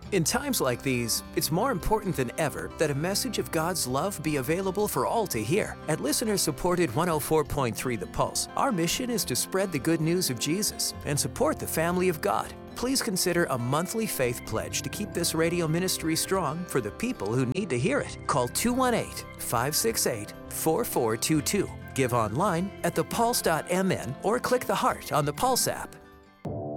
In times like these, it's more important than ever that a message of God's love be available for all to hear. At listener-supported 104.3 The Pulse, our mission is to spread the good news of Jesus and support the family of God. Please consider a monthly faith pledge to keep this radio ministry strong for the people who need to hear it. Call 218-568-4422. Give online at thepulse.mn or click the heart on the Pulse app.